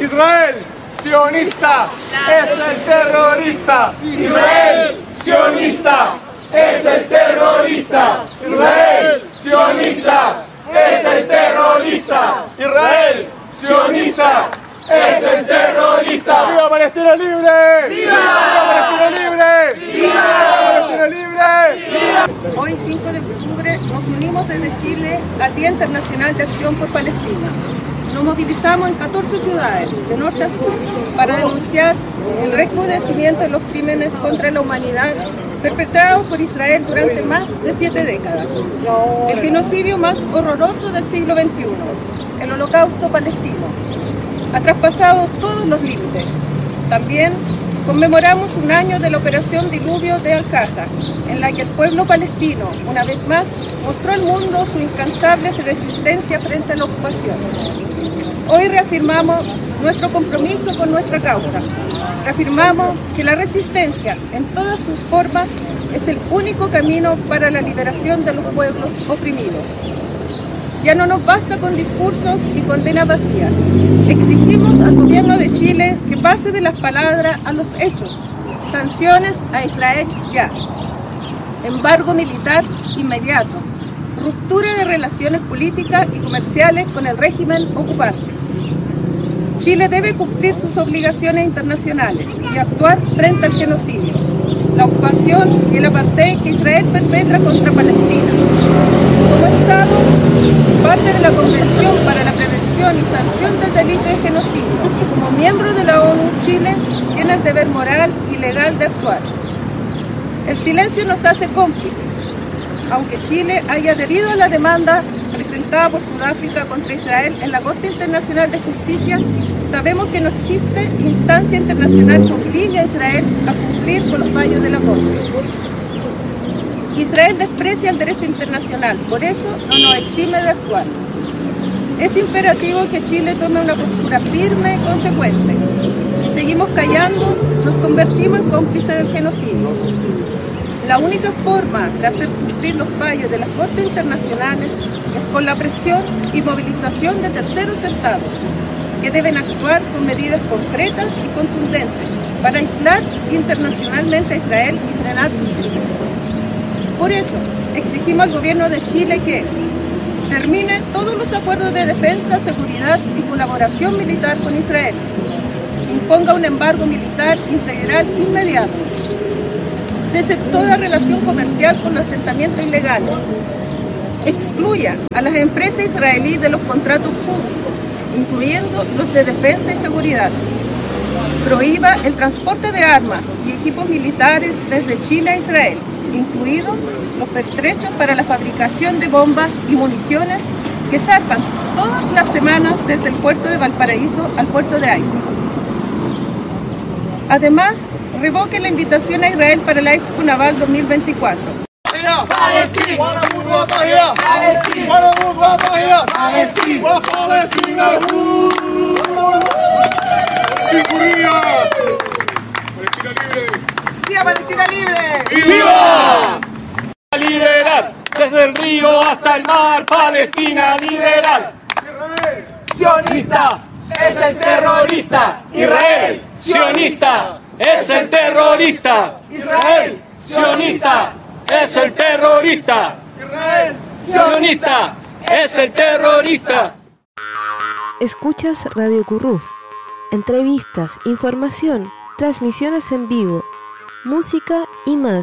Israel sionista es el terrorista. Israel sionista es el terrorista. Israel sionista es el terrorista. Israel sionista es el terrorista. ¡Viva Palestina libre! ¡Viva! ¡Viva Palestina libre! ¡Viva! ¡Viva Palestina libre! Hoy, 5 de octubre, nos unimos desde Chile al Día Internacional de Acción por Palestina. Nos movilizamos en 14 ciudades, de norte a sur, para denunciar el recrudecimiento de los crímenes contra la humanidad perpetrados por Israel durante más de 7 décadas. El genocidio más horroroso del siglo XXI, el Holocausto palestino, ha traspasado todos los límites. También conmemoramos un año de la Operación Diluvio de Al-Aqsa, en la que el pueblo palestino, una vez más, mostró al mundo su incansable resistencia frente a la ocupación. Hoy reafirmamos nuestro compromiso con nuestra causa. Reafirmamos que la resistencia, en todas sus formas, es el único camino para la liberación de los pueblos oprimidos. Ya no nos basta con discursos y condenas vacías. Exigimos al gobierno de Chile que pase de las palabras a los hechos. Sanciones a Israel ya. Embargo militar inmediato. Ruptura de relaciones políticas y comerciales con el régimen ocupante. Chile debe cumplir sus obligaciones internacionales y actuar frente al genocidio, la ocupación y el apartheid que Israel perpetra contra Palestina. Como Estado, parte de la Convención para la Prevención y Sanción del Delito de Genocidio, y como miembro de la ONU, Chile tiene el deber moral y legal de actuar. El silencio nos hace cómplices. Aunque Chile haya adherido a la demanda presentada por Sudáfrica contra Israel en la Corte Internacional de Justicia, sabemos que no existe instancia internacional que obligue a Israel a cumplir con los fallos de la Corte. Israel desprecia el derecho internacional, por eso no nos exime de actuar. Es imperativo que Chile tome una postura firme y consecuente. Si seguimos callando, nos convertimos en cómplices del genocidio. La única forma de hacer cumplir los fallos de las Cortes Internacionales es con la presión y movilización de terceros estados, que deben actuar con medidas concretas y contundentes para aislar internacionalmente a Israel y frenar sus crímenes. Por eso, exigimos al gobierno de Chile que termine todos los acuerdos de defensa, seguridad y colaboración militar con Israel, imponga un embargo militar integral inmediato, cese toda relación comercial con los asentamientos ilegales, excluya a las empresas israelíes de los contratos públicos, incluyendo los de defensa y seguridad, prohíba el transporte de armas y equipos militares desde Chile a Israel, incluidos los pertrechos para la fabricación de bombas y municiones que zarpan todas las semanas desde el puerto de Valparaíso al puerto de Haifa. Además, revoque la invitación a Israel para la Expo Naval 2024. ¡Viva Palestina libre! ¡Viva! Liberal, desde el río hasta el mar, Palestina liberal. Israel sionista es el terrorista. Israel sionista es el terrorista. Israel sionista es el terrorista. Israel sionista es el terrorista. Escuchas Radio Curruf. Entrevistas, información, transmisiones en vivo, música y más.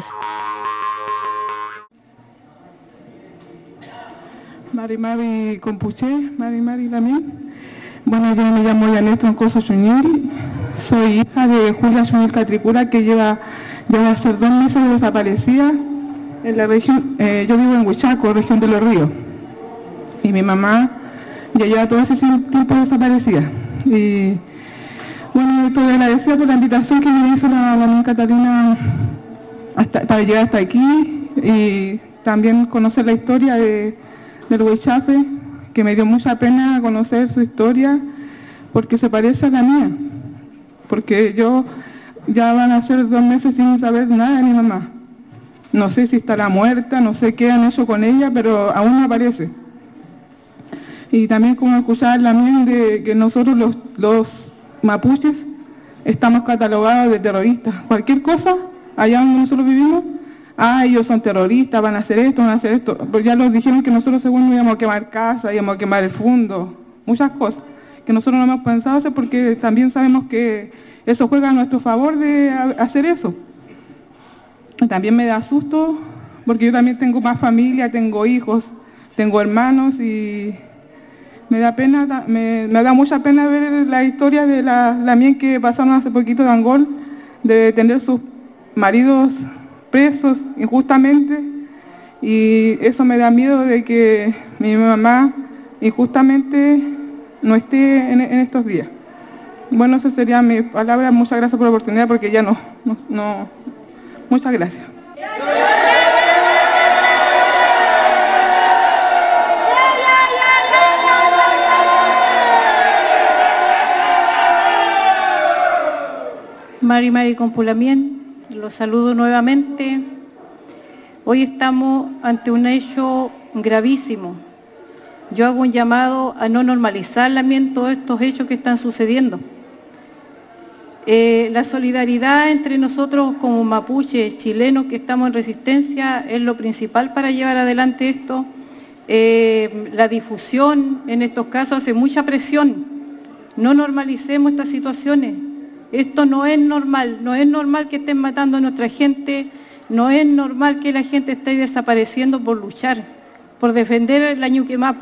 Mari Compuché, Mari también. Bueno, yo me llamo Yanet Troncoso Chuñil, soy hija de Julia Chuñil Catricura, que lleva a ser 2 meses desaparecida en la región. Yo vivo en Huichaco, región de Los Ríos, y mi mamá ya lleva todo ese tiempo desaparecida. Y bueno, estoy agradecida por la invitación que me hizo la amiga Catalina para llegar hasta aquí y también conocer la historia del Huichafe, que me dio mucha pena conocer su historia porque se parece a la mía, porque yo ya van a ser 2 meses sin saber nada de mi mamá. No sé si estará muerta, no sé qué han hecho con ella, pero aún no aparece. Y también como escuchar la mía de que nosotros los mapuches estamos catalogados de terroristas. Cualquier cosa, allá donde nosotros vivimos, ellos son terroristas, van a hacer esto, van a hacer esto. Pero ya nos dijeron que nosotros según íbamos a quemar casa, íbamos a quemar el fondo, muchas cosas que nosotros no hemos pensado hacer porque también sabemos que eso juega a nuestro favor de hacer eso. También me da susto porque yo también tengo más familia, tengo hijos, tengo hermanos y me da pena, me da mucha pena ver la historia de la mien que pasaron hace poquito de Angol, de tener sus maridos presos injustamente, y eso me da miedo de que mi mamá injustamente no esté en estos días. Bueno, esa sería mi palabra. Muchas gracias por la oportunidad porque ya no. Muchas gracias. Mari Compulamien, los saludo nuevamente. Hoy estamos ante un hecho gravísimo. Yo hago un llamado a no normalizar todos estos hechos que están sucediendo. La solidaridad entre nosotros como mapuches chilenos que estamos en resistencia es lo principal para llevar adelante esto. La difusión en estos casos hace mucha presión. No normalicemos estas situaciones. Esto no es normal que estén matando a nuestra gente, no es normal que la gente esté desapareciendo por luchar, por defender la Ñuque Mapu.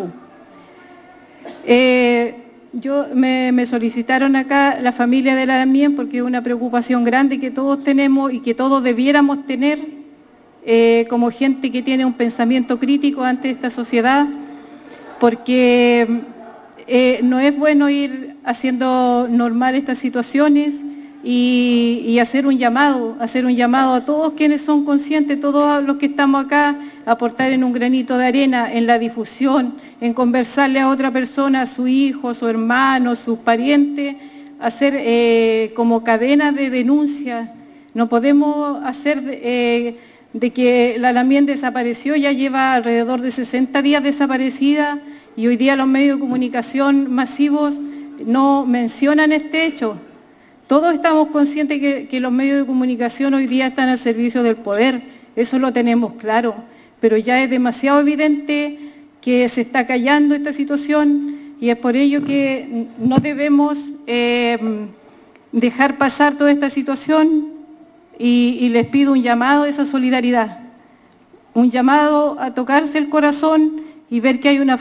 Me solicitaron acá la familia de la Lamien porque es una preocupación grande que todos tenemos y que todos debiéramos tener como gente que tiene un pensamiento crítico ante esta sociedad, porque no es bueno ir haciendo normal estas situaciones y hacer un llamado a todos quienes son conscientes, todos los que estamos acá, aportar en un granito de arena, en la difusión, en conversarle a otra persona, a su hijo, a su hermano, sus parientes, hacer como cadena de denuncia. No podemos hacer de que la Lamien desapareció, ya lleva alrededor de 60 días desaparecida y hoy día los medios de comunicación masivos no mencionan este hecho. Todos estamos conscientes que los medios de comunicación hoy día están al servicio del poder, eso lo tenemos claro, pero ya es demasiado evidente que se está callando esta situación y es por ello que no debemos dejar pasar toda esta situación y les pido un llamado a esa solidaridad, un llamado a tocarse el corazón y ver que hay una